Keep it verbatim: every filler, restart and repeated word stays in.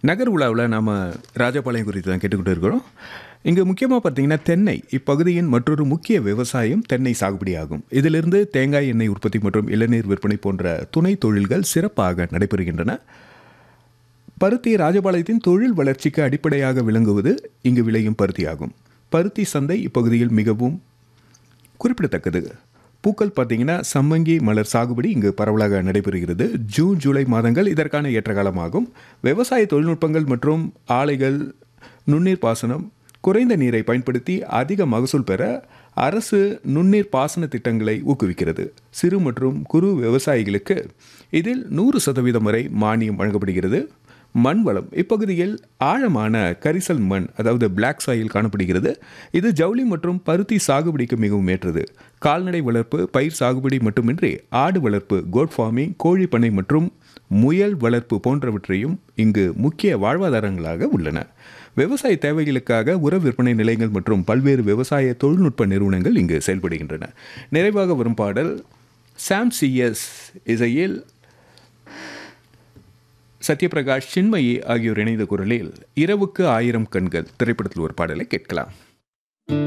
நகர் உலாவில் நாம் ராஜபாளையம் குறித்து தான் கேட்டுக்கிட்டு இருக்கிறோம். இங்கு முக்கியமாக பார்த்தீங்கன்னா தென்னை இப்பகுதியின் மற்றொரு முக்கிய விவசாயம் தென்னை சாகுபடி ஆகும். இதிலிருந்து தேங்காய் எண்ணெய் உற்பத்தி மற்றும் இளநீர் விற்பனை போன்ற துணை தொழில்கள் சிறப்பாக நடைபெறுகின்றன. பருத்தி ராஜபாளையத்தின் தொழில் வளர்ச்சிக்கு அடிப்படையாக விளங்குவது இங்கு விளையும் பருத்தி ஆகும். பருத்தி சந்தை இப்பகுதியில் மிகவும் குறிப்பிடத்தக்கது. பூக்கள் பார்த்தீங்கன்னா சம்மங்கி மலர் சாகுபடி இங்கு பரவலாக நடைபெறுகிறது. ஜூன் ஜூலை மாதங்கள் இதற்கான ஏற்ற காலமாகும். விவசாய தொழில்நுட்பங்கள் மற்றும் ஆலைகள், நுண்ணீர் பாசனம், குறைந்த நீரை பயன்படுத்தி அதிக மகசூல் பெற அரசு நுண்ணீர் பாசன திட்டங்களை ஊக்குவிக்கிறது. சிறு மற்றும் குறு விவசாயிகளுக்கு இதில் நூறு சதவீதம் வரை மானியம் வழங்கப்படுகிறது. மண் வளம் இப்பகுதியில் ஆழமான கரிசல் மண், அதாவது பிளாக் சாயில் காணப்படுகிறது. இது ஜவுளி மற்றும் பருத்தி சாகுபடிக்கு மிகவும் ஏற்றது. கால்நடை வளர்ப்பு, பயிர் சாகுபடி மட்டுமின்றி ஆடு வளர்ப்பு, கோட் ஃபார்மிங், கோழி பண்ணை மற்றும் முயல் வளர்ப்பு போன்றவற்றையும் இங்கு முக்கிய வாழ்வாதாரங்களாக உள்ளன. விவசாய தேவைகளுக்காக உர விற்பனை நிலையங்கள் மற்றும் பல்வேறு விவசாய தொழில்நுட்ப நிறுவனங்கள் இங்கு செயல்படுகின்றன. நிறைவாக வரும் பாடல் சாம் சிஎஸ் இசையில் சத்யபிரகாஷ், சின்மயி ஆகியோர் இணைந்த குரலில் இரவுக்கு ஆயிரம் கண்கள் திரைப்படத்தில் ஒரு பாடலை கேட்கலாம்.